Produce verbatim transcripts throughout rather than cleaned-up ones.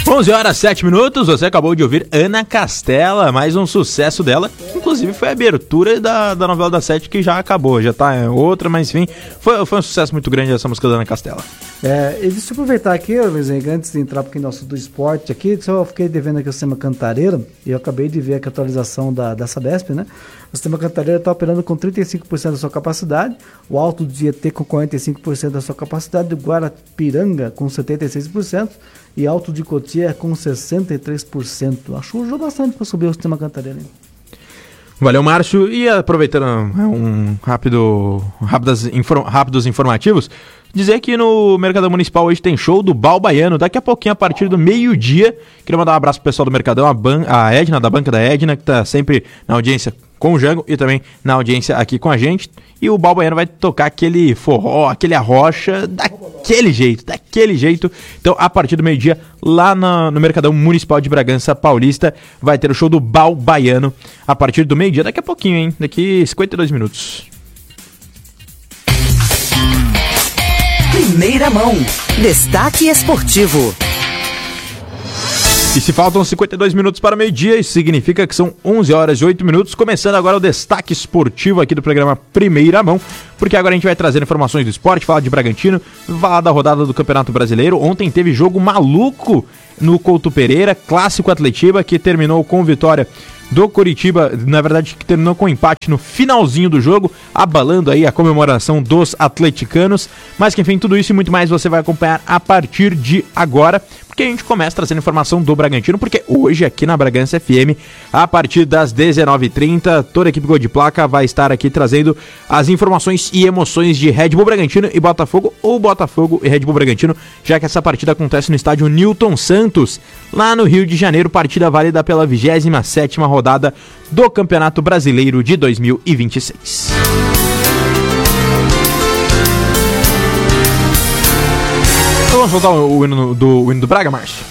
onze horas, sete minutos, você acabou de ouvir Ana Castela, mais um sucesso dela, inclusive foi a abertura da, da novela da Sete, que já acabou, já tá é, outra, mas enfim, foi, foi um sucesso muito grande essa música da Ana Castela. É, e deixa eu aproveitar aqui, Luiz Henrique, antes de entrar um pouquinho no assunto do esporte aqui, só eu fiquei devendo aqui o Sistema Cantareira, e eu acabei de ver aqui a atualização da, da Sabesp, né? O Sistema Cantareira está operando com trinta e cinco por cento da sua capacidade, o Alto do Tietê com quarenta e cinco por cento da sua capacidade, o Guarapiranga com setenta e seis por cento e Alto de Cotia com sessenta e três por cento. Acho que ajudou bastante para subir o Sistema Cantareira. Hein? Valeu, Márcio. E aproveitando um rápido, rápidas, inform, rápidos informativos, dizer que no Mercadão Municipal hoje tem show do Bal Baiano, daqui a pouquinho, a partir do meio-dia. Queria mandar um abraço pro pessoal do Mercadão, a, ban- a Edna, da banca da Edna, que tá sempre na audiência com o Jango e também na audiência aqui com a gente. E o Bal Baiano vai tocar aquele forró, aquele arrocha, daquele jeito, daquele jeito. Então, a partir do meio-dia, lá no, no Mercadão Municipal de Bragança Paulista, vai ter o show do Bal Baiano a partir do meio-dia, daqui a pouquinho, hein? Daqui cinquenta e dois minutos. Primeira mão, destaque esportivo. E se faltam cinquenta e dois minutos para o meio-dia, isso significa que são onze horas e oito minutos, começando agora o destaque esportivo aqui do programa Primeira Mão, porque agora a gente vai trazer informações do esporte, falar de Bragantino, falar da rodada do Campeonato Brasileiro. Ontem teve jogo maluco no Couto Pereira, Clássico Atletiba, que terminou com vitória do Coritiba, na verdade que terminou com empate no finalzinho do jogo, abalando aí a comemoração dos atleticanos, mas que enfim, tudo isso e muito mais você vai acompanhar a partir de agora, porque a gente começa trazendo informação do Bragantino, porque hoje aqui na Bragança F M, a partir das dezenove e trinta, toda a equipe Gol de Placa vai estar aqui trazendo as informações e emoções de Red Bull Bragantino e Botafogo, ou Botafogo e Red Bull Bragantino, já que essa partida acontece no estádio Newton Santos, lá no Rio de Janeiro, partida válida pela vigésima sétima rodada do Campeonato Brasileiro de dois mil e vinte e seis. Então vamos voltar o hino do, o hino do Braga, Márcio?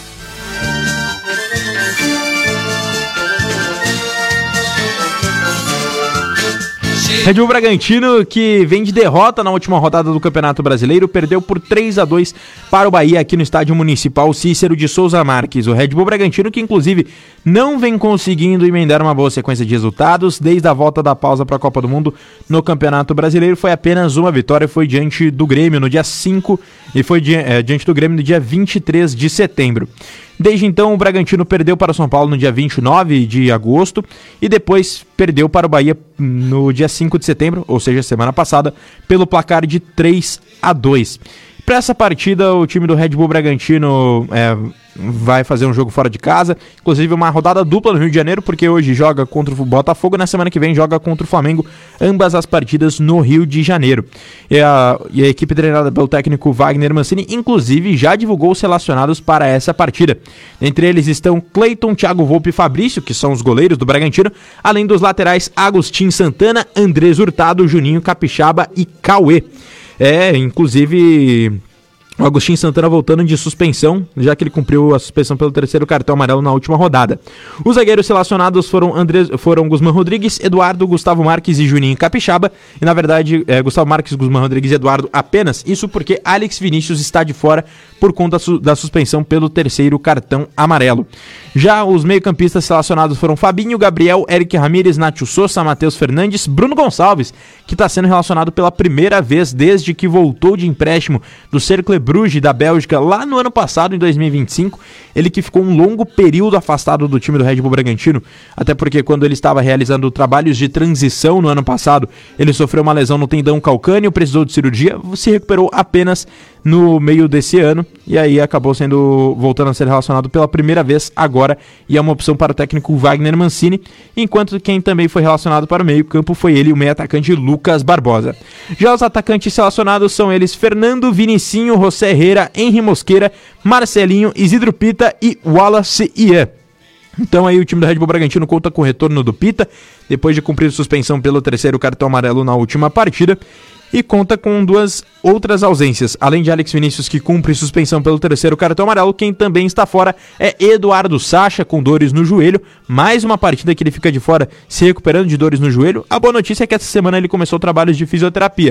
Red Bull Bragantino, que vem de derrota na última rodada do Campeonato Brasileiro, perdeu por três a dois para o Bahia aqui no Estádio Municipal Cícero de Souza Marques. O Red Bull Bragantino, que inclusive não vem conseguindo emendar uma boa sequência de resultados desde a volta da pausa para a Copa do Mundo no Campeonato Brasileiro, foi apenas uma vitória, foi diante do Grêmio no dia cinco e foi di- é, diante do Grêmio no dia vinte e três de setembro. Desde então, o Bragantino perdeu para o São Paulo no dia vinte e nove de agosto e depois perdeu para o Bahia no dia cinco de setembro, ou seja, semana passada, pelo placar de três a dois. Para essa partida, o time do Red Bull Bragantino é, vai fazer um jogo fora de casa, inclusive uma rodada dupla no Rio de Janeiro, porque hoje joga contra o Botafogo e na semana que vem joga contra o Flamengo, ambas as partidas no Rio de Janeiro. E a, e a equipe treinada pelo técnico Wagner Mancini, inclusive, já divulgou os relacionados para essa partida. Entre eles estão Cleiton, Thiago Volpe e Fabrício, que são os goleiros do Bragantino, além dos laterais Agostinho Santana, Andrés Hurtado, Juninho Capixaba e Cauê. É, inclusive o Agostinho Santana voltando de suspensão, já que ele cumpriu a suspensão pelo terceiro cartão amarelo na última rodada. Os zagueiros relacionados foram, Andrés, foram Guzmán Rodrigues, Eduardo, Gustavo Marques e Juninho Capixaba. E na verdade, é, Gustavo Marques, Guzmán Rodrigues e Eduardo apenas. Isso porque Alex Vinícius está de fora por conta su- da suspensão pelo terceiro cartão amarelo. Já os meio-campistas relacionados foram Fabinho, Gabriel, Eric Ramírez, Nacho Sousa, Matheus Fernandes, Bruno Gonçalves, que está sendo relacionado pela primeira vez desde que voltou de empréstimo do Cercle Bruges da Bélgica lá no ano passado, em dois mil e vinte e cinco. Ele que ficou um longo período afastado do time do Red Bull Bragantino, até porque quando ele estava realizando trabalhos de transição no ano passado, ele sofreu uma lesão no tendão calcâneo, precisou de cirurgia, se recuperou apenas no meio desse ano, e aí acabou sendo, voltando a ser relacionado pela primeira vez agora, e é uma opção para o técnico Wagner Mancini, enquanto quem também foi relacionado para o meio campo foi ele, o meio-atacante Lucas Barbosa. Já os atacantes relacionados são eles Fernando, Vinicinho, José Herrera, Henry Mosqueira, Marcelinho, Isidro Pita e Wallace Ian. Então aí o time do Red Bull Bragantino conta com o retorno do Pita, depois de cumprir suspensão pelo terceiro cartão amarelo na última partida, e conta com duas outras ausências. Além de Alex Vinícius, que cumpre suspensão pelo terceiro cartão amarelo, quem também está fora é Eduardo Sacha, com dores no joelho. Mais uma partida que ele fica de fora, se recuperando de dores no joelho. A boa notícia é que essa semana ele começou trabalhos de fisioterapia.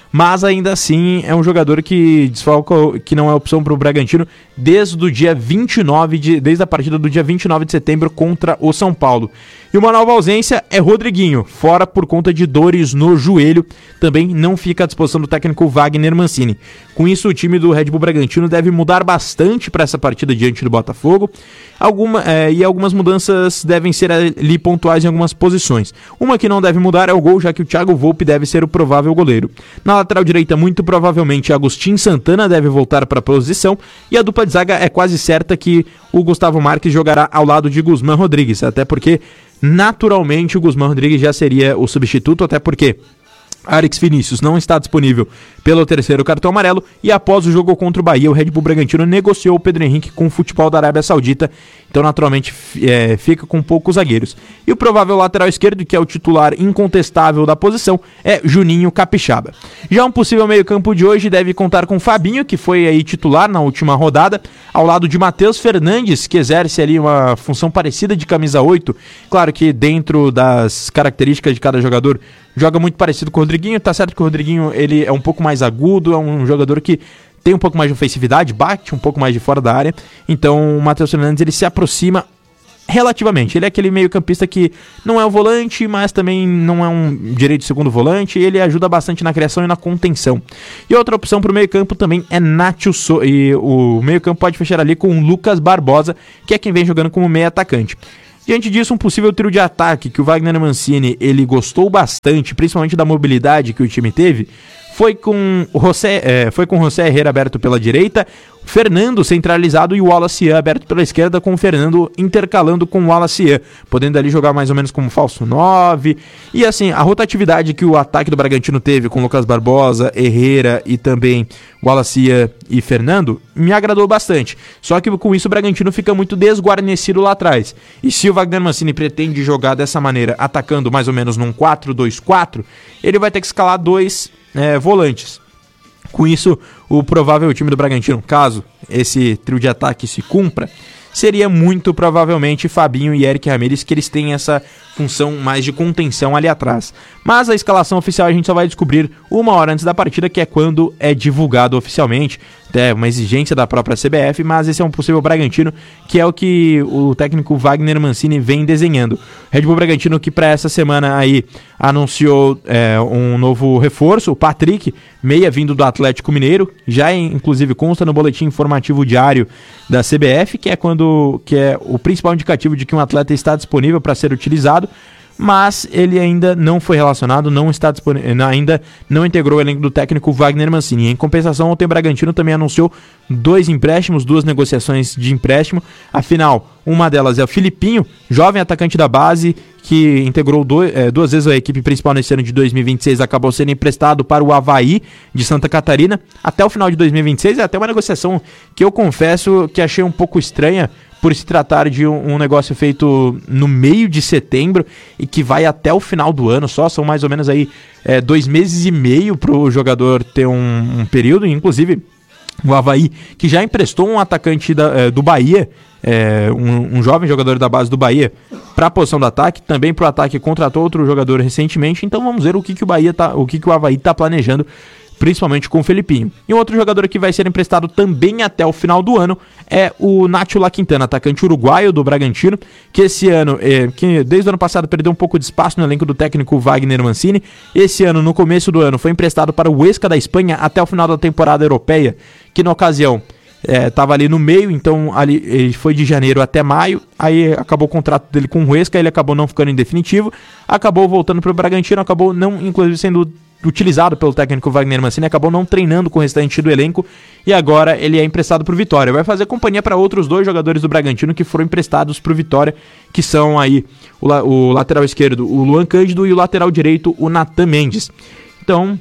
mas ainda assim é um jogador que desfalca, que não é opção para o Bragantino desde o dia vinte e nove de, desde a partida do dia vinte e nove de setembro contra o São Paulo. E uma nova ausência é Rodriguinho, fora por conta de dores no joelho, também não fica à disposição do técnico Wagner Mancini. Com isso, o time do Red Bull Bragantino deve mudar bastante para essa partida diante do Botafogo, Alguma, é, e algumas mudanças devem ser ali pontuais em algumas posições. Uma que não deve mudar é o gol, já que o Thiago Volpi deve ser o provável goleiro. Na lateral direita, muito provavelmente, Agustin Santana deve voltar para a posição, e a dupla de zaga é quase certa que o Gustavo Marques jogará ao lado de Guzmán Rodrigues, até porque naturalmente o Guzmán Rodrigues já seria o substituto, até porque Alex Vinícius não está disponível pelo terceiro cartão amarelo, e após o jogo contra o Bahia, o Red Bull Bragantino negociou o Pedro Henrique com o futebol da Arábia Saudita, então naturalmente é, fica com poucos zagueiros. E o provável lateral esquerdo, que é o titular incontestável da posição, é Juninho Capixaba. Já um possível meio-campo de hoje deve contar com Fabinho, que foi aí titular na última rodada, ao lado de Matheus Fernandes, que exerce ali uma função parecida de camisa oito, claro que dentro das características de cada jogador, joga muito parecido com o Rodriguinho. Tá certo que o Rodriguinho ele é um pouco mais agudo, é um jogador que tem um pouco mais de ofensividade, bate um pouco mais de fora da área, então o Matheus Fernandes ele se aproxima relativamente. Ele é aquele meio campista que não é um volante, mas também não é um direito segundo volante, ele ajuda bastante na criação e na contenção. E outra opção para o meio campo também é Nacho So, e o meio campo pode fechar ali com o Lucas Barbosa, que é quem vem jogando como meio atacante. Diante disso, um possível trio de ataque que o Wagner Mancini ele gostou bastante, principalmente da mobilidade que o time teve, foi com o José, é, foi com o José Herrera aberto pela direita, Fernando centralizado e o Wallace Ian aberto pela esquerda, com o Fernando intercalando com o Wallace Ian, podendo ali jogar mais ou menos como falso nove. E assim, a rotatividade que o ataque do Bragantino teve com Lucas Barbosa, Herrera e também Wallace Ian e Fernando me agradou bastante. Só que com isso o Bragantino fica muito desguarnecido lá atrás. E se o Wagner Mancini pretende jogar dessa maneira, atacando mais ou menos num quatro dois quatro, ele vai ter que escalar dois é, volantes. Com isso, o provável time do Bragantino, caso esse trio de ataque se cumpra, seria muito provavelmente Fabinho e Eric Ramírez, que eles têm essa função mais de contenção ali atrás. Mas a escalação oficial a gente só vai descobrir uma hora antes da partida, que é quando é divulgado oficialmente. É uma exigência da própria C B F, mas esse é um possível Bragantino, que é o que o técnico Wagner Mancini vem desenhando. Red Bull Bragantino, que para essa semana aí anunciou é, um novo reforço, o Patrick, meia vindo do Atlético Mineiro, já inclusive consta no boletim informativo diário da C B F, que é quando que é o principal indicativo de que um atleta está disponível para ser utilizado, mas ele ainda não foi relacionado, não está disponível, ainda não integrou o elenco do técnico Wagner Mancini. Em compensação, ontem o Bragantino também anunciou dois empréstimos, duas negociações de empréstimo. Afinal, uma delas é o Filipinho, jovem atacante da base, que integrou dois, é, duas vezes a equipe principal nesse ano de dois mil e vinte e seis, acabou sendo emprestado para o Avaí de Santa Catarina até o final de dois mil e vinte e seis. É até uma negociação que eu confesso que achei um pouco estranha, por se tratar de um, um negócio feito no meio de setembro e que vai até o final do ano só. São mais ou menos aí é, dois meses e meio para o jogador ter um, um período. Inclusive o Avaí, que já emprestou um atacante da, é, do Bahia, é, um, um jovem jogador da base do Bahia, para a posição do ataque, também para o ataque contratou outro jogador recentemente. Então vamos ver o que, que o Bahia tá, o que, que o Avaí está planejando, principalmente com o Felipinho. E um outro jogador que vai ser emprestado também até o final do ano é o Nacho La Quintana, atacante uruguaio do Bragantino, que esse ano, é, que desde o ano passado perdeu um pouco de espaço no elenco do técnico Wagner Mancini. Esse ano, no começo do ano, foi emprestado para o Huesca da Espanha até o final da temporada europeia, que na ocasião estava é, ali no meio, então ali, ele foi de janeiro até maio, aí acabou o contrato dele com o Huesca, ele acabou não ficando em definitivo, acabou voltando para o Bragantino, acabou não, inclusive, sendo utilizado pelo técnico Wagner Mancini, acabou não treinando com o restante do elenco e agora ele é emprestado para o Vitória. Vai fazer companhia para outros dois jogadores do Bragantino que foram emprestados para o Vitória, que são aí o, o lateral esquerdo, o Luan Cândido, e o lateral direito, o Natan Mendes. Então,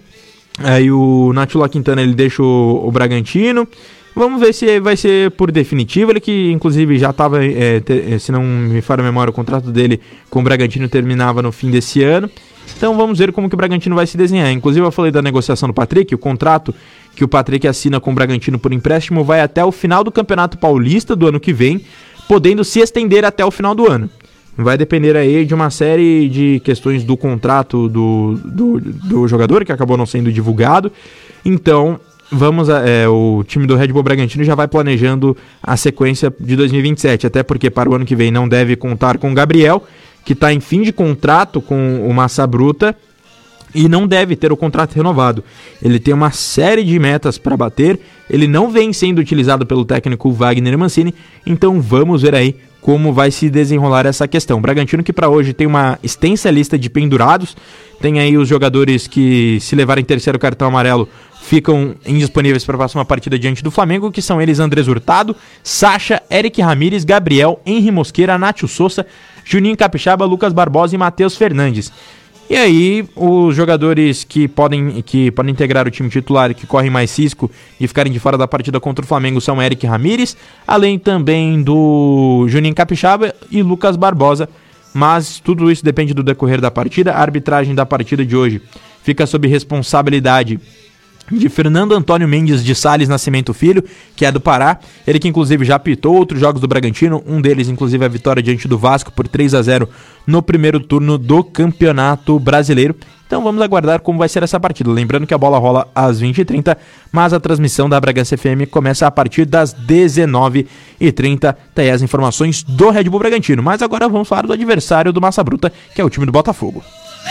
aí o Nacho La Quintana ele deixa o, o Bragantino. Vamos ver se vai ser por definitivo. Ele que inclusive já estava, é, se não me falha a memória, o contrato dele com o Bragantino terminava no fim desse ano. Então vamos ver como que o Bragantino vai se desenhar. Inclusive eu falei da negociação do Patrick, o contrato que o Patrick assina com o Bragantino por empréstimo vai até o final do Campeonato Paulista do ano que vem, podendo se estender até o final do ano. vai depender aí de uma série de questões do contrato do, do, do jogador, que acabou não sendo divulgado. Então, vamos a, é, o time do Red Bull Bragantino já vai planejando a sequência de dois mil e vinte e sete, até porque para o ano que vem não deve contar com o Gabriel, que está em fim de contrato com o Massa Bruta, e não deve ter o contrato renovado. Ele tem uma série de metas para bater, ele não vem sendo utilizado pelo técnico Wagner Mancini, então vamos ver aí como vai se desenrolar essa questão. Bragantino que para hoje tem uma extensa lista de pendurados, tem aí os jogadores que, se levarem terceiro cartão amarelo, ficam indisponíveis para a próxima partida diante do Flamengo, que são eles Andrés Hurtado, Sacha, Eric Ramírez, Gabriel, Henry Mosqueira, Nátio Souza, Juninho Capixaba, Lucas Barbosa e Matheus Fernandes. E aí, os jogadores que podem, que podem integrar o time titular e que correm mais risco de ficarem de fora da partida contra o Flamengo são Eric Ramírez, além também do Juninho Capixaba e Lucas Barbosa. Mas tudo isso depende do decorrer da partida. A arbitragem da partida de hoje fica sob responsabilidade de Fernando Antônio Mendes de Sales Nascimento Filho, que é do Pará, ele que inclusive já apitou outros jogos do Bragantino, um deles inclusive a vitória diante do Vasco por três a zero no primeiro turno do Campeonato Brasileiro. Então vamos aguardar como vai ser essa partida, lembrando que a bola rola às vinte e trinta, mas a transmissão da Bragança F M começa a partir das dezenove e trinta, tá aí as informações do Red Bull Bragantino, mas agora vamos falar do adversário do Massa Bruta, que é o time do Botafogo.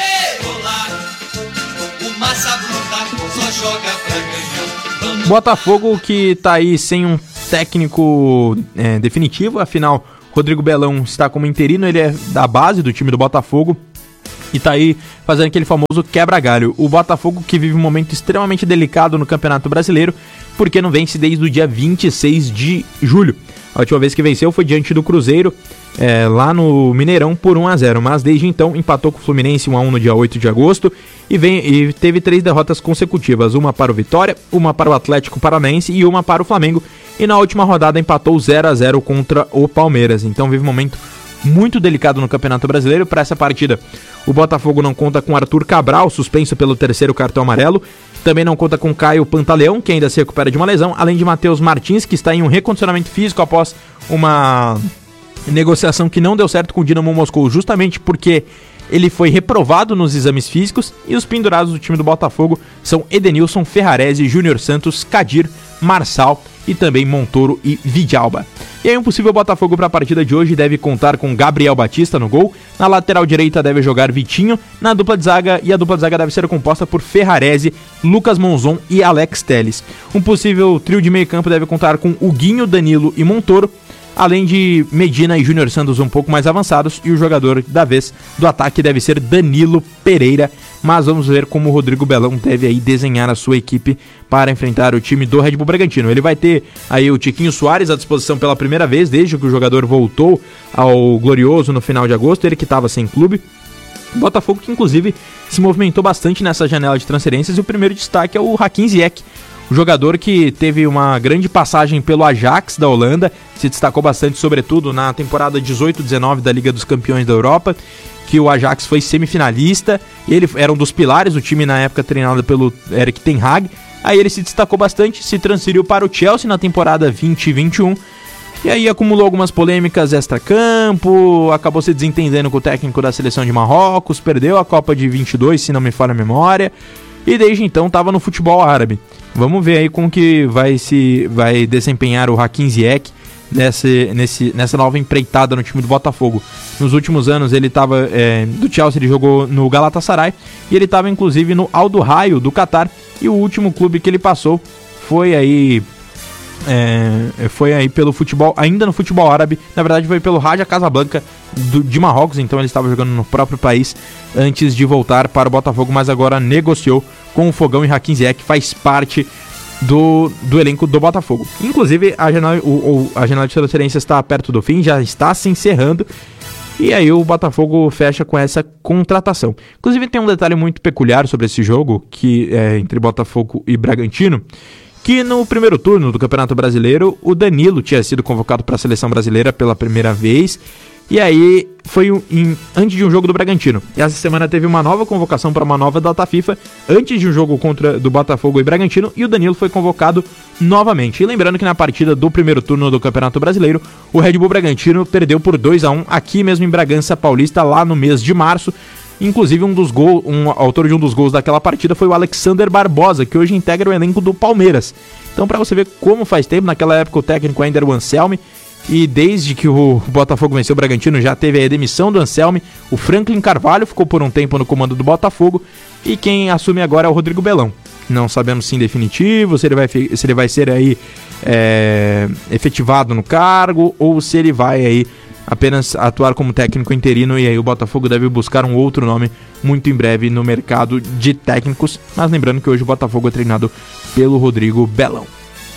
Botafogo que tá aí sem um técnico é, definitivo, afinal Rodrigo Belão está como interino, ele é da base do time do Botafogo e tá aí fazendo aquele famoso quebra-galho. O Botafogo que vive um momento extremamente delicado no Campeonato Brasileiro, porque não vence desde o dia vinte e seis de julho. A última vez que venceu foi diante do Cruzeiro, é, lá no Mineirão, por um a zero, mas desde então empatou com o Fluminense um a um no dia oito de agosto e, vem, e teve três derrotas consecutivas, uma para o Vitória, uma para o Atlético Paranaense e uma para o Flamengo, e na última rodada empatou zero a zero contra o Palmeiras. Então vive um momento muito delicado no Campeonato Brasileiro. Para essa partida, o Botafogo não conta com Arthur Cabral, suspenso pelo terceiro cartão amarelo. Também não conta com Caio Pantaleão, que ainda se recupera de uma lesão, além de Matheus Martins, que está em um recondicionamento físico após uma negociação que não deu certo com o Dinamo Moscou, justamente porque ele foi reprovado nos exames físicos. E os pendurados do time do Botafogo são Edenilson, Ferrarese, Júnior Santos, Kadir, Marçal e também Montoro e Vidalba. E aí um possível Botafogo para a partida de hoje deve contar com Gabriel Batista no gol, na lateral direita deve jogar Vitinho, na dupla de zaga, e a dupla de zaga deve ser composta por Ferrarese, Lucas Monzon e Alex Telles. Um possível trio de meio campo deve contar com Huguinho, Danilo e Montoro, além de Medina e Júnior Santos um pouco mais avançados, e o jogador da vez do ataque deve ser Danilo Pereira. Mas vamos ver como o Rodrigo Belão deve aí desenhar a sua equipe para enfrentar o time do Red Bull Bragantino. Ele vai ter aí o Tiquinho Soares à disposição pela primeira vez desde que o jogador voltou ao Glorioso no final de agosto, ele que estava sem clube. O Botafogo que inclusive se movimentou bastante nessa janela de transferências, e o primeiro destaque é o Hakim Ziyech, o jogador que teve uma grande passagem pelo Ajax da Holanda, se destacou bastante sobretudo na temporada dezoito dezenove da Liga dos Campeões da Europa, que o Ajax foi semifinalista, ele era um dos pilares do time na época, treinado pelo Erik ten Hag. Aí ele se destacou bastante, se transferiu para o Chelsea na temporada vinte e vinte e um, e aí acumulou algumas polêmicas extra-campo, acabou se desentendendo com o técnico da seleção de Marrocos, perdeu a Copa de vinte e dois, se não me falha a memória, e desde então estava no futebol árabe. Vamos ver aí como que vai, se, vai desempenhar o Hakim Ziyech Nesse, nesse, nessa nova empreitada no time do Botafogo. Nos últimos anos ele estava é, do Chelsea, ele jogou no Galatasaray, e ele estava inclusive no Al Duhail do Catar, e o último clube que ele passou foi aí é, foi aí pelo futebol, ainda no futebol árabe, na verdade foi pelo Raja Casablanca do, de Marrocos. Então ele estava jogando no próprio país antes de voltar para o Botafogo, mas agora negociou com o Fogão, e Hakim Ziyech faz parte Do, do elenco do Botafogo. Inclusive a janela, o, o, a janela de transferência está perto do fim, já está se encerrando, e aí o Botafogo fecha com essa contratação. Inclusive tem um detalhe muito peculiar sobre esse jogo, que é entre Botafogo e Bragantino, que no primeiro turno do Campeonato Brasileiro o Danilo tinha sido convocado para a seleção brasileira pela primeira vez, E aí foi um, em, antes de um jogo do Bragantino. E essa semana teve uma nova convocação para uma nova data FIFA, antes de um jogo contra do Botafogo e Bragantino, e o Danilo foi convocado novamente. E lembrando que na partida do primeiro turno do Campeonato Brasileiro, o Red Bull Bragantino perdeu por dois a um aqui mesmo em Bragança Paulista, lá no mês de março. Inclusive um dos gols, um autor de um dos gols daquela partida foi o Alexander Barbosa, que hoje integra o elenco do Palmeiras. Então, para você ver como faz tempo, naquela época o técnico ainda era o Anselmi, e desde que o Botafogo venceu o Bragantino já teve a demissão do Anselmi. O Franklin Carvalho ficou por um tempo no comando do Botafogo, e quem assume agora é o Rodrigo Belão. Não sabemos se em definitivo, se ele vai, se ele vai ser aí é, efetivado no cargo, ou se ele vai aí apenas atuar como técnico interino, e aí o Botafogo deve buscar um outro nome muito em breve no mercado de técnicos. Mas lembrando que hoje o Botafogo é treinado pelo Rodrigo Belão.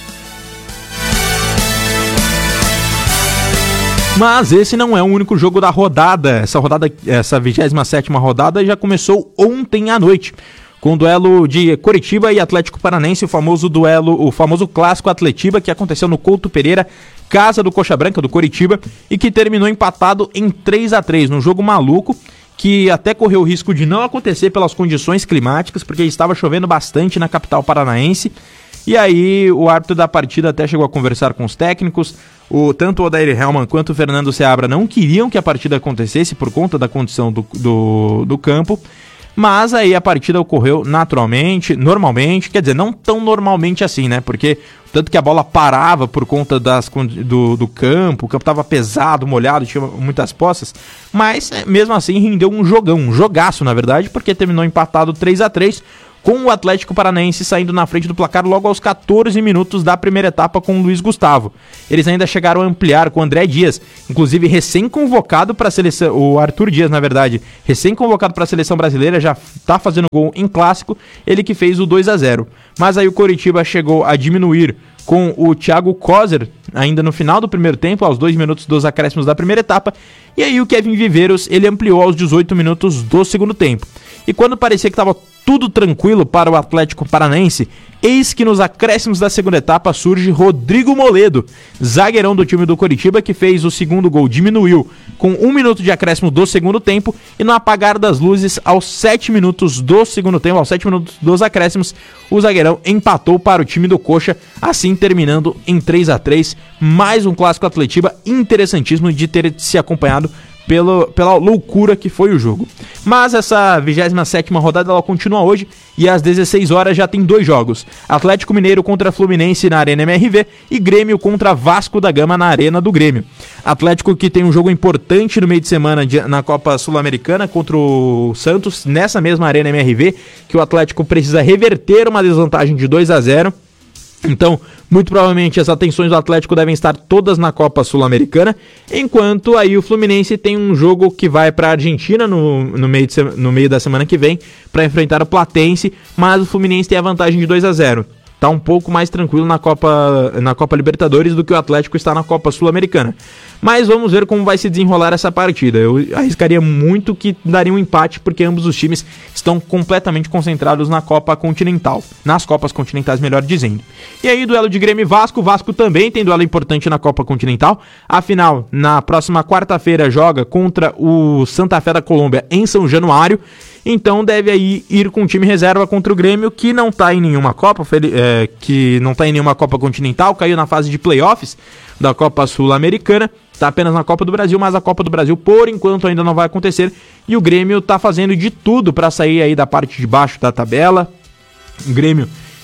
Mas esse não é o único jogo da rodada. Essa rodada, essa vigésima sétima rodada já começou ontem à noite, com o duelo de Coritiba e Atlético Paranaense, o famoso duelo, o famoso clássico Atletiba, que aconteceu no Couto Pereira, casa do Coxa Branca, do Coritiba, e que terminou empatado em três a três, num jogo maluco, que até correu o risco de não acontecer pelas condições climáticas, porque estava chovendo bastante na capital paranaense. E aí o árbitro da partida até chegou a conversar com os técnicos. O, tanto o Odair Hellmann quanto o Fernando Seabra não queriam que a partida acontecesse por conta da condição do, do, do campo. Mas aí a partida ocorreu naturalmente, normalmente, quer dizer, não tão normalmente assim, né? Porque tanto que a bola parava por conta das, do, do campo, o campo estava pesado, molhado, tinha muitas poças, mas mesmo assim rendeu um jogão, um jogaço na verdade, porque terminou empatado três a três, com o Atlético Paranaense saindo na frente do placar logo aos catorze minutos da primeira etapa com o Luiz Gustavo. Eles ainda chegaram a ampliar com o André Dias, inclusive recém-convocado para a seleção, o Arthur Dias, na verdade, recém-convocado para a seleção brasileira, já está fazendo gol em clássico, ele que fez o dois a zero. Mas aí o Coritiba chegou a diminuir com o Thiago Kozer, ainda no final do primeiro tempo, aos dois minutos dos acréscimos da primeira etapa, e aí o Kevin Viveiros, ele ampliou aos dezoito minutos do segundo tempo. E quando parecia que estava tudo tranquilo para o Atlético Paranaense, eis que nos acréscimos da segunda etapa surge Rodrigo Moledo, zagueirão do time do Coritiba, que fez o segundo gol, diminuiu com um minuto de acréscimo do segundo tempo, e no apagar das luzes, aos sete minutos do segundo tempo, aos sete minutos dos acréscimos, o zagueirão empatou para o time do Coxa, assim terminando em três a três, mais um clássico Atletiba interessantíssimo de ter se acompanhado Pelo, pela loucura que foi o jogo. Mas essa vigésima sétima rodada ela continua hoje, e às dezesseis horas já tem dois jogos: Atlético Mineiro contra Fluminense na Arena M R V e Grêmio contra Vasco da Gama na Arena do Grêmio. Atlético que tem um jogo importante no meio de semana de, na Copa Sul-Americana contra o Santos, nessa mesma Arena M R V, que o Atlético precisa reverter uma desvantagem de dois a zero. Então, muito provavelmente as atenções do Atlético devem estar todas na Copa Sul-Americana, enquanto aí o Fluminense tem um jogo que vai para a Argentina no, no, meio de, no meio da semana que vem para enfrentar o Platense, mas o Fluminense tem a vantagem de dois a zero. Está um pouco mais tranquilo na Copa, na Copa Libertadores do que o Atlético está na Copa Sul-Americana. Mas vamos ver como vai se desenrolar essa partida. Eu arriscaria muito que daria um empate, porque ambos os times estão completamente concentrados na Copa Continental. Nas Copas Continentais, melhor dizendo. E aí, duelo de Grêmio e Vasco. O Vasco também tem duelo importante na Copa Continental. Afinal, na próxima quarta-feira joga contra o Santa Fé da Colômbia em São Januário. Então deve aí ir com o time reserva contra o Grêmio, que não está em nenhuma Copa, é, que não está em nenhuma Copa Continental, caiu na fase de playoffs da Copa Sul-Americana, está apenas na Copa do Brasil, mas a Copa do Brasil por enquanto ainda não vai acontecer, e o Grêmio está fazendo de tudo para sair aí da parte de baixo da tabela. O Grêmio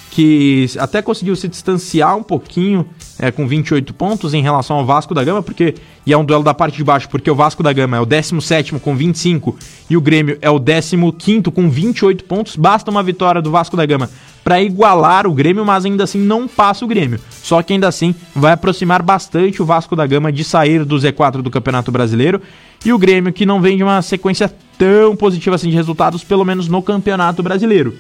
que até conseguiu se distanciar um pouquinho é, com vinte e oito pontos em relação ao Vasco da Gama, porque, e é um duelo da parte de baixo, porque o Vasco da Gama é o décimo sétimo com vinte e cinco e o Grêmio é o décimo quinto com vinte e oito pontos. Basta uma vitória do Vasco da Gama para igualar o Grêmio, mas ainda assim não passa o Grêmio. Só que ainda assim vai aproximar bastante o Vasco da Gama de sair do Z quatro do Campeonato Brasileiro, e o Grêmio que não vem de uma sequência tão positiva assim de resultados, pelo menos no Campeonato Brasileiro.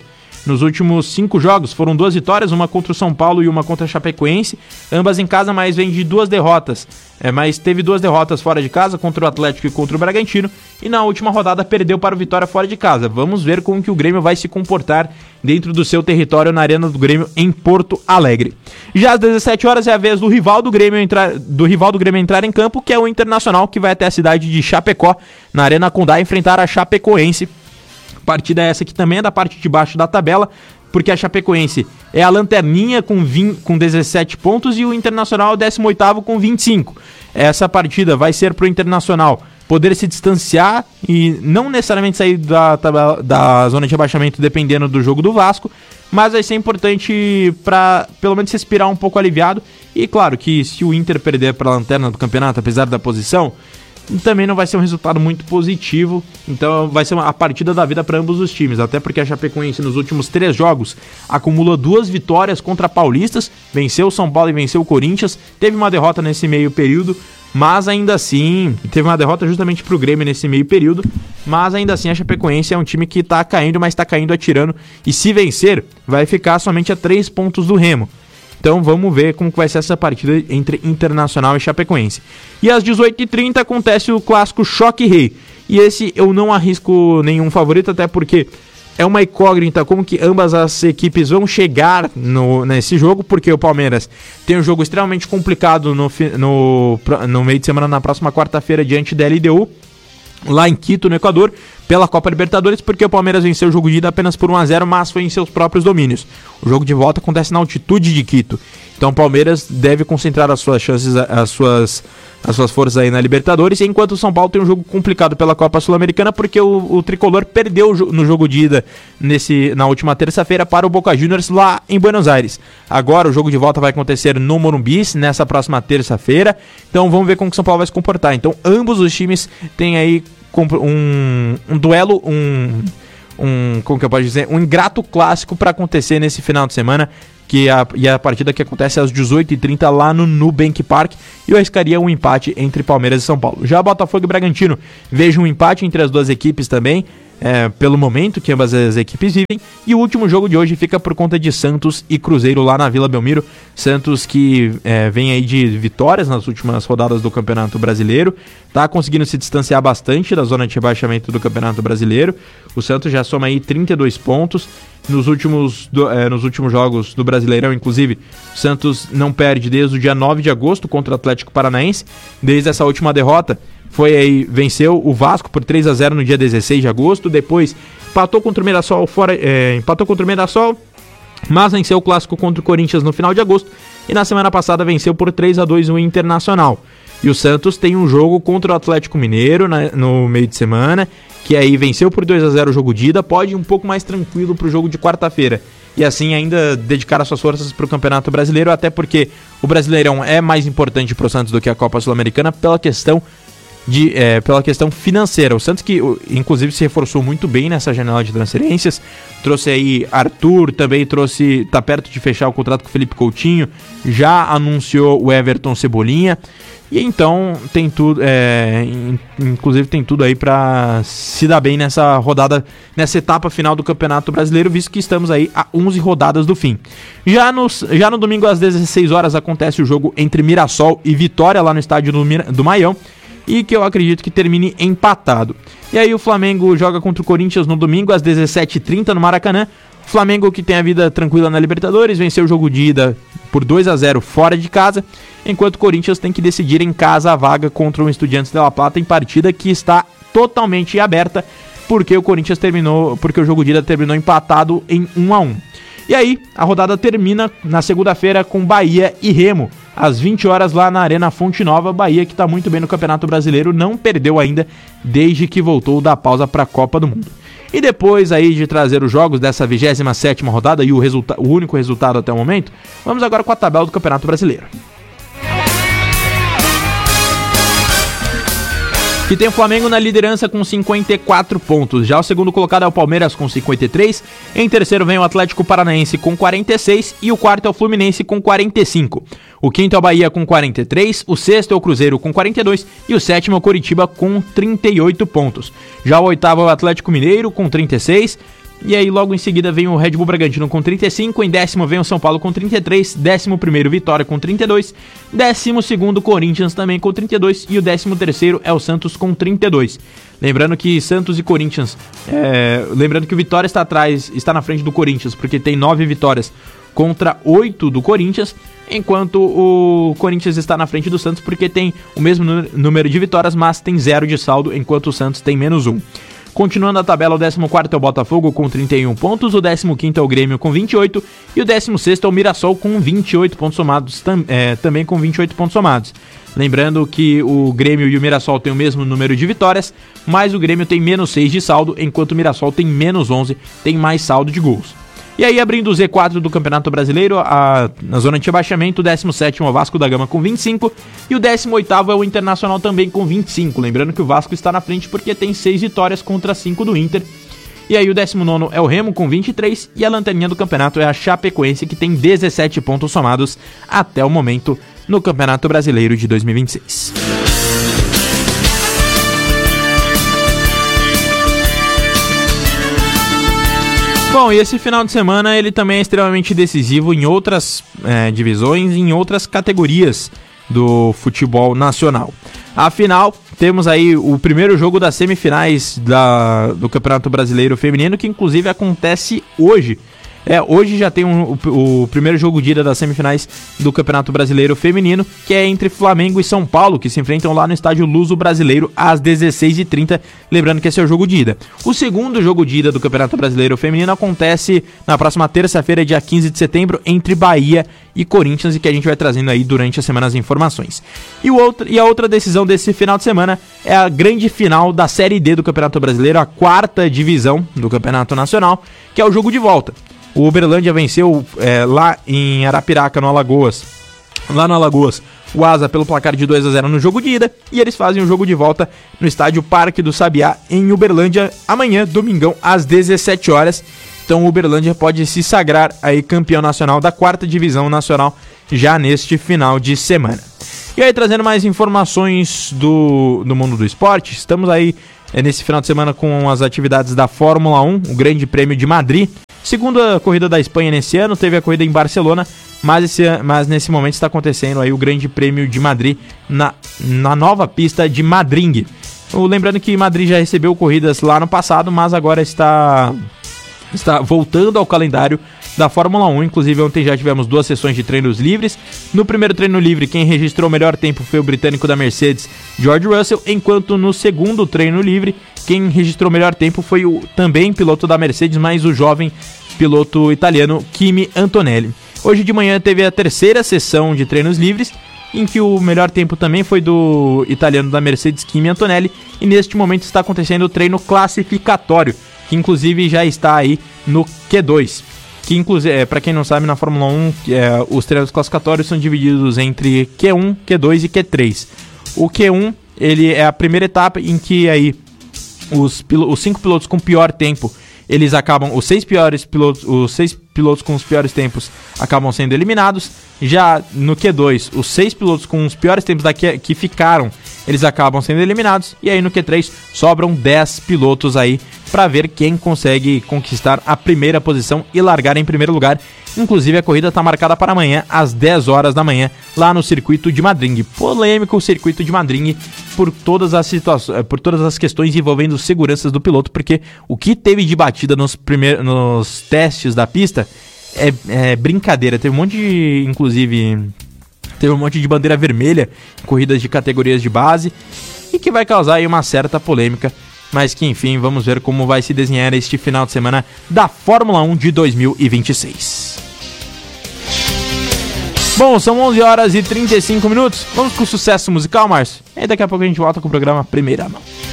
Nos últimos cinco jogos foram duas vitórias, uma contra o São Paulo e uma contra a Chapecoense, ambas em casa, mas vem de duas derrotas. É, mas teve duas derrotas fora de casa, contra o Atlético e contra o Bragantino, e na última rodada perdeu para o Vitória fora de casa. Vamos ver como que o Grêmio vai se comportar dentro do seu território na Arena do Grêmio em Porto Alegre. Já às dezessete horas é a vez do rival do Grêmio entrar, do rival do Grêmio entrar em campo, que é o Internacional, que vai até a cidade de Chapecó, na Arena Condá, enfrentar a Chapecoense. Partida essa que também é da parte de baixo da tabela, porque a Chapecoense é a lanterninha com, vinte, com dezessete pontos e o Internacional é o décimo oitavo com vinte e cinco. Essa partida vai ser para o Internacional poder se distanciar e não necessariamente sair da, tabela, da zona de rebaixamento dependendo do jogo do Vasco, mas vai ser importante para pelo menos se respirar um pouco aliviado. E claro que se o Inter perder para a lanterna do campeonato, apesar da posição, também não vai ser um resultado muito positivo, então vai ser uma, a partida da vida para ambos os times, até porque a Chapecoense nos últimos três jogos acumula duas vitórias contra paulistas, venceu o São Paulo e venceu o Corinthians, teve uma derrota nesse meio período, mas ainda assim, teve uma derrota justamente para o Grêmio nesse meio período, mas ainda assim a Chapecoense é um time que está caindo, mas está caindo atirando, e se vencer, vai ficar somente a três pontos do Remo. Então vamos ver como vai ser essa partida entre Internacional e Chapecoense. E às dezoito e trinta acontece o clássico Choque Rei. E esse eu não arrisco nenhum favorito, até porque é uma incógnita como que ambas as equipes vão chegar no, nesse jogo, porque o Palmeiras tem um jogo extremamente complicado no, no, no meio de semana, na próxima quarta-feira, diante da L D U, lá em Quito, no Equador, pela Copa Libertadores, porque o Palmeiras venceu o jogo de ida apenas por um a zero, mas foi em seus próprios domínios. O jogo de volta acontece na altitude de Quito. Então o Palmeiras deve concentrar as suas chances, as suas, as suas forças aí na Libertadores, enquanto o São Paulo tem um jogo complicado pela Copa Sul-Americana, porque o, o Tricolor perdeu no jogo de ida nesse, na última terça-feira para o Boca Juniors lá em Buenos Aires. Agora o jogo de volta vai acontecer no Morumbi, nessa próxima terça-feira, então vamos ver como que o São Paulo vai se comportar. Então ambos os times têm aí um, um duelo, um, um, como que eu posso dizer, um ingrato clássico para acontecer nesse final de semana, que é a, e a partida que acontece às dezoito e trinta lá no Nubank Park, e eu arriscaria um empate entre Palmeiras e São Paulo. Já Botafogo e Bragantino, vejo um empate entre as duas equipes também, é, pelo momento que ambas as equipes vivem, e o último jogo de hoje fica por conta de Santos e Cruzeiro lá na Vila Belmiro. Santos que é, vem aí de vitórias nas últimas rodadas do Campeonato Brasileiro, tá conseguindo se distanciar bastante da zona de rebaixamento do Campeonato Brasileiro. O Santos já soma aí trinta e dois pontos nos últimos, do, é, nos últimos jogos do Brasileirão. Inclusive, o Santos não perde desde o dia nove de agosto contra o Atlético Paranaense. Desde essa última derrota, foi aí, venceu o Vasco por três a zero no dia dezesseis de agosto, depois empatou contra o Mirassol, fora, é, empatou contra o Mirassol, mas venceu o clássico contra o Corinthians no final de agosto, e na semana passada venceu por três a dois o Internacional. E o Santos tem um jogo contra o Atlético Mineiro na, no meio de semana, que aí venceu por dois a zero o jogo de ida, pode ir um pouco mais tranquilo para o jogo de quarta-feira, e assim ainda dedicar as suas forças para o Campeonato Brasileiro, até porque o Brasileirão é mais importante para o Santos do que a Copa Sul-Americana pela questão De, é, pela questão financeira. O Santos que inclusive se reforçou muito bem nessa janela de transferências, trouxe aí Arthur, também trouxe, tá perto de fechar o contrato com o Felipe Coutinho, já anunciou o Everton Cebolinha, e então tem tudo, é, inclusive tem tudo aí para se dar bem nessa rodada, nessa etapa final do Campeonato Brasileiro, visto que estamos aí a onze rodadas do fim. Já, nos, já no domingo às dezesseis horas acontece o jogo entre Mirassol e Vitória lá no estádio do, do Maião, e que eu acredito que termine empatado. E aí o Flamengo joga contra o Corinthians no domingo às dezessete e trinta no Maracanã. O Flamengo, que tem a vida tranquila na Libertadores, venceu o jogo de ida por dois a zero fora de casa, enquanto o Corinthians tem que decidir em casa a vaga contra o Estudiantes de La Plata, em partida que está totalmente aberta, porque o Corinthians terminou, porque o jogo de ida terminou empatado em um a um. E aí, a rodada termina na segunda-feira com Bahia e Remo, às vinte horas lá na Arena Fonte Nova. Bahia, que está muito bem no Campeonato Brasileiro, não perdeu ainda desde que voltou da pausa para a Copa do Mundo. E depois aí de trazer os jogos dessa vigésima sétima rodada e o, resulta- o único resultado até o momento, vamos agora com a tabela do Campeonato Brasileiro, que tem o Flamengo na liderança com cinquenta e quatro pontos. Já o segundo colocado é o Palmeiras com cinquenta e três. Em terceiro vem o Atlético Paranaense com quarenta e seis. E o quarto é o Fluminense com quarenta e cinco. O quinto é o Bahia com quarenta e três. O sexto é o Cruzeiro com quarenta e dois. E o sétimo é o Coritiba com trinta e oito pontos. Já o oitavo é o Atlético Mineiro com trinta e seis. E aí logo em seguida vem o Red Bull Bragantino com trinta e cinco, em décimo vem o São Paulo com trinta e três, décimo primeiro Vitória com trinta e dois, décimo segundo Corinthians também com trinta e dois e o décimo terceiro é o Santos com trinta e dois. Lembrando que Santos e Corinthians, é, lembrando que o Vitória está atrás, está na frente do Corinthians porque tem nove vitórias contra oito do Corinthians, enquanto o Corinthians está na frente do Santos porque tem o mesmo número de vitórias, mas tem zero de saldo, enquanto o Santos tem menos um. Continuando a tabela, o décimo quarto é o Botafogo com trinta e um pontos, o décimo quinto é o Grêmio com vinte e oito e o décimo sexto é o Mirassol com vinte e oito pontos somados, tam, é, também com vinte e oito pontos somados. Lembrando que o Grêmio e o Mirassol têm o mesmo número de vitórias, mas o Grêmio tem menos seis de saldo, enquanto o Mirassol tem menos onze, tem mais saldo de gols. E aí, abrindo o Z quatro do Campeonato Brasileiro, a, na zona de rebaixamento, o décimo sétimo é o Vasco da Gama com vinte e cinco e o décimo oitavo é o Internacional também com vinte e cinco. Lembrando que o Vasco está na frente porque tem seis vitórias contra cinco do Inter. E aí o décimo nono é o Remo com vinte e três e a lanterninha do campeonato é a Chapecoense, que tem dezessete pontos somados até o momento no Campeonato Brasileiro de dois mil e vinte e seis. Bom, e esse final de semana ele também é extremamente decisivo em outras é, divisões, em outras categorias do futebol nacional. Afinal, temos aí o primeiro jogo das semifinais da, do Campeonato Brasileiro Feminino, que inclusive acontece hoje. É, hoje já tem um, o, o primeiro jogo de ida das semifinais do Campeonato Brasileiro Feminino, que é entre Flamengo e São Paulo, que se enfrentam lá no estádio Luso Brasileiro às dezesseis e trinta, lembrando que esse é o jogo de ida. O segundo jogo de ida do Campeonato Brasileiro Feminino acontece na próxima terça-feira, dia quinze de setembro, entre Bahia e Corinthians, e que a gente vai trazendo aí durante a semana as informações. E, o outro, e a outra decisão desse final de semana é a grande final da Série D do Campeonato Brasileiro, a quarta divisão do Campeonato Nacional, que é o jogo de volta. O Uberlândia venceu é, lá em Arapiraca, no Alagoas. Lá no Alagoas, o Asa pelo placar de dois a zero no jogo de ida. E eles fazem o jogo de volta no estádio Parque do Sabiá, em Uberlândia, amanhã, domingão, às dezessete horas. Então o Uberlândia pode se sagrar aí campeão nacional da quarta divisão nacional já neste final de semana. E aí, trazendo mais informações do, do mundo do esporte, estamos aí é, nesse final de semana com as atividades da Fórmula um, o Grande Prêmio de Madrid. Segunda corrida da Espanha nesse ano, teve a corrida em Barcelona, mas, esse, mas nesse momento está acontecendo aí o Grande Prêmio de Madrid na, na nova pista de Madrid. Lembrando que Madrid já recebeu corridas lá no passado, mas agora está, está voltando ao calendário da Fórmula um. Inclusive ontem já tivemos duas sessões de treinos livres. No primeiro treino livre, quem registrou o melhor tempo foi o britânico da Mercedes, George Russell, enquanto no segundo treino livre, quem registrou o melhor tempo foi o também piloto da Mercedes, mas o jovem piloto italiano Kimi Antonelli. Hoje de manhã teve a terceira sessão de treinos livres, em que o melhor tempo também foi do italiano da Mercedes, Kimi Antonelli, e neste momento está acontecendo o treino classificatório, que inclusive já está aí no Q dois. Que inclusive, é, para quem não sabe, na Fórmula um, é, os treinos classificatórios são divididos entre Q um, Q dois e Q três. O Q um, ele é a primeira etapa em que aí os, os cinco pilotos com pior tempo, eles acabam, os seis piores pilotos, os seis pilotos com os piores tempos acabam sendo eliminados. Já no Q dois, os seis pilotos com os piores tempos daqui que ficaram, eles acabam sendo eliminados. E aí no Q três sobram dez pilotos aí para ver quem consegue conquistar a primeira posição e largar em primeiro lugar. Inclusive a corrida está marcada para amanhã às dez horas da manhã lá no circuito de Madrid. Polêmico o circuito de Madrid por todas as situações, por todas as questões envolvendo seguranças do piloto, porque o que teve de batida nos primeiros nos testes da pista é, é brincadeira. Teve um monte de, inclusive, teve um monte de bandeira vermelha em corridas de categorias de base e que vai causar aí uma certa polêmica. Mas que, enfim, vamos ver como vai se desenhar este final de semana da Fórmula um de dois mil e vinte e seis. Bom, são onze horas e trinta e cinco minutos. Vamos com o sucesso musical, Márcio? E daqui a pouco a gente volta com o programa Primeira Mão.